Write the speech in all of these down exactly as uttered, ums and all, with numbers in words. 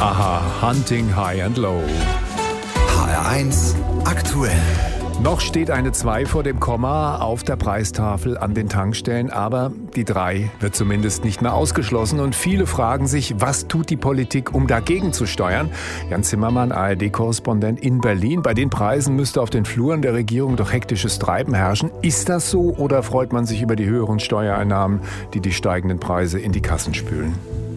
Aha, Hunting High and Low. H R eins aktuell. Noch steht eine zwei vor dem Komma auf der Preistafel an den Tankstellen, aber die drei wird zumindest nicht mehr ausgeschlossen. Und viele fragen sich, was tut die Politik, um dagegen zu steuern? Jan Zimmermann, A R D-Korrespondent in Berlin. Bei den Preisen müsste auf den Fluren der Regierung doch hektisches Treiben herrschen. Ist das so oder freut man sich über die höheren Steuereinnahmen, die die steigenden Preise in die Kassen spülen?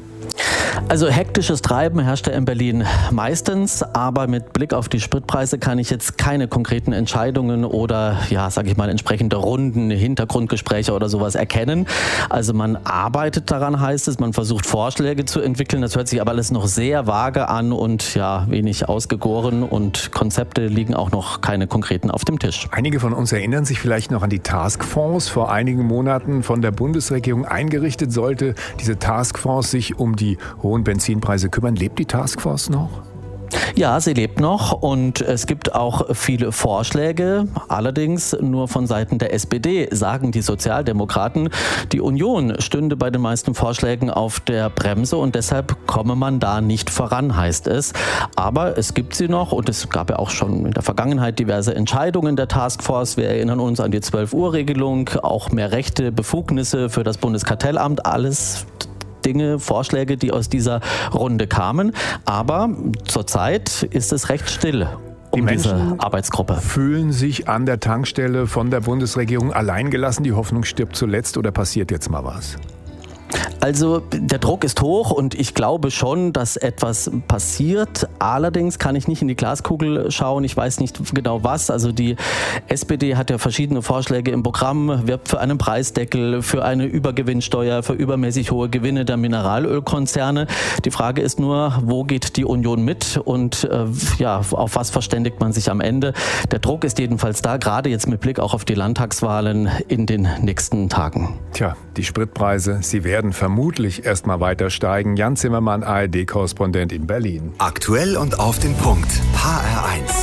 Also hektisches Treiben herrscht ja in Berlin meistens, aber mit Blick auf die Spritpreise kann ich jetzt keine konkreten Entscheidungen oder, ja, sage ich mal, entsprechende Runden, Hintergrundgespräche oder sowas erkennen. Also man arbeitet daran, heißt es, man versucht Vorschläge zu entwickeln. Das hört sich aber alles noch sehr vage an und ja, wenig ausgegoren und Konzepte liegen auch noch keine konkreten auf dem Tisch. Einige von uns erinnern sich vielleicht noch an die Taskforce, vor einigen Monaten von der Bundesregierung eingerichtet. Sollte diese Taskforce sich um die hohen Benzinpreise kümmern. Lebt die Taskforce noch? Ja, sie lebt noch und es gibt auch viele Vorschläge, allerdings nur von Seiten der S P D, sagen die Sozialdemokraten. Die Union stünde bei den meisten Vorschlägen auf der Bremse und deshalb komme man da nicht voran, heißt es. Aber es gibt sie noch und es gab ja auch schon in der Vergangenheit diverse Entscheidungen der Taskforce. Wir erinnern uns an die zwölf-Uhr-Regelung, auch mehr Rechte, Befugnisse für das Bundeskartellamt, alles Dinge, Vorschläge, die aus dieser Runde kamen. Aber zurzeit ist es recht still um die diese Arbeitsgruppe. Fühlen sich an der Tankstelle von der Bundesregierung alleingelassen. Die Hoffnung stirbt zuletzt oder passiert jetzt mal was? Also der Druck ist hoch und ich glaube schon, dass etwas passiert. Allerdings kann ich nicht in die Glaskugel schauen. Ich weiß nicht genau was. Also die S P D hat ja verschiedene Vorschläge im Programm, wirbt für einen Preisdeckel, für eine Übergewinnsteuer, für übermäßig hohe Gewinne der Mineralölkonzerne. Die Frage ist nur, wo geht die Union mit und äh, ja, auf was verständigt man sich am Ende? Der Druck ist jedenfalls da, gerade jetzt mit Blick auch auf die Landtagswahlen in den nächsten Tagen. Tja, die Spritpreise, sie werden vermutlich erst mal weiter steigen. Jan Zimmermann, A R D-Korrespondent in Berlin. Aktuell und auf den Punkt. H R eins.